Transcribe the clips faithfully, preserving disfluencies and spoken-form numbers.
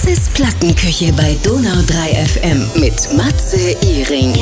Matzes Plattenküche bei Donau drei F M mit Matze Iring.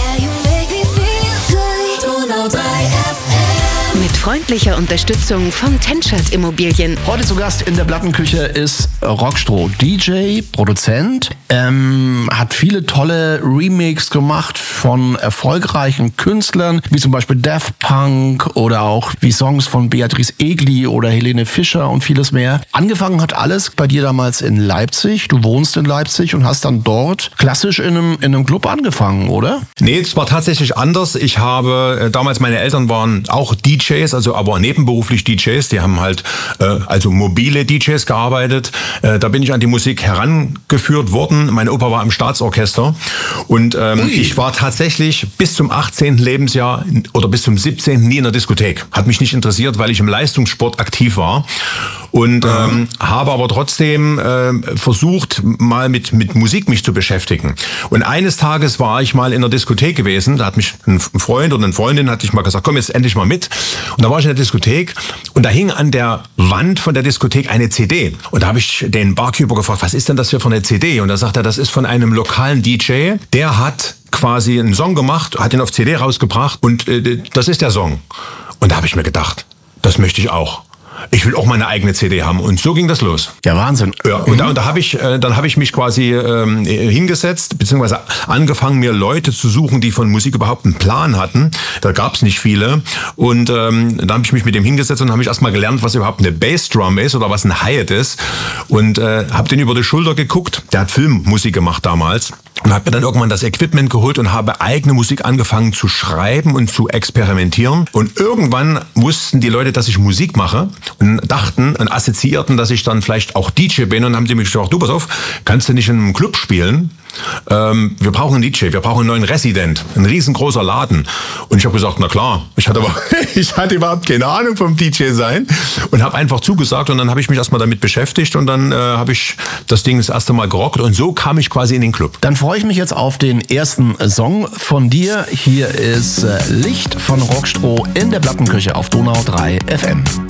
Donau drei F M. Mit freundlicher Unterstützung von Tenschert Immobilien. Heute zu Gast in der Plattenküche ist Rockstroh, D J, Produzent, ähm, hat viele tolle Remix gemacht von erfolgreichen Künstlern, wie zum Beispiel Daft Punk oder auch wie Songs von Beatrice Egli oder Helene Fischer und vieles mehr. Angefangen hat alles bei dir damals in Leipzig. Du wohnst in Leipzig und hast dann dort klassisch in einem, in einem Club angefangen, oder? Nee, es war tatsächlich anders. Ich habe, äh, damals meine Eltern waren auch D Js, also aber nebenberuflich D Js. Die haben halt äh, also mobile D Js gearbeitet. Äh, da bin ich an die Musik herangeführt worden. Mein Opa war im Staatsorchester und ähm, ich war tatsächlich bis zum achtzehnten Lebensjahr oder bis zum siebzehnten nie in der Diskothek. Hat mich nicht interessiert, weil ich im Leistungssport aktiv war. Und ähm, habe aber trotzdem äh, versucht, mal mit mit Musik mich zu beschäftigen. Und eines Tages war ich mal in der Diskothek gewesen. Da hat mich ein Freund oder eine Freundin hat ich mal gesagt, komm jetzt endlich mal mit. Und da war ich in der Diskothek und da hing an der Wand von der Diskothek eine C D. Und da habe ich den Barkeeper gefragt, was ist denn das hier für eine C D? Und da sagt er, das ist von einem lokalen D J. Der hat quasi einen Song gemacht, hat ihn auf C D rausgebracht und äh, das ist der Song. Und da habe ich mir gedacht, das möchte ich auch. Ich will auch meine eigene C D haben. Und so ging das los. Ja, Wahnsinn. Ja, und da, und da habe ich, äh, dann habe ich mich quasi ähm, hingesetzt, beziehungsweise angefangen, mir Leute zu suchen, die von Musik überhaupt einen Plan hatten. Da gab es nicht viele. Und ähm, dann habe ich mich mit dem hingesetzt und habe ich erstmal gelernt, was überhaupt eine Bassdrum ist oder was ein Hi-Hat ist. Und äh, habe den über die Schulter geguckt. Der hat Filmmusik gemacht damals. Und habe mir dann irgendwann das Equipment geholt und habe eigene Musik angefangen zu schreiben und zu experimentieren. Und irgendwann wussten die Leute, dass ich Musik mache und dachten und assoziierten, dass ich dann vielleicht auch D J bin und haben die mich gesagt, du pass auf, kannst du nicht in einem Club spielen? Ähm, wir brauchen einen D J, wir brauchen einen neuen Resident, ein riesengroßer Laden. Und ich habe gesagt, na klar, ich hatte aber ich hatte überhaupt keine Ahnung vom D J sein und habe einfach zugesagt und dann habe ich mich erstmal damit beschäftigt und dann äh, habe ich das Ding das erste Mal gerockt und so kam ich quasi in den Club. Dann freue ich mich jetzt auf den ersten Song von dir. Hier ist äh, Licht von Rockstroh in der Plattenküche auf Donau drei F M.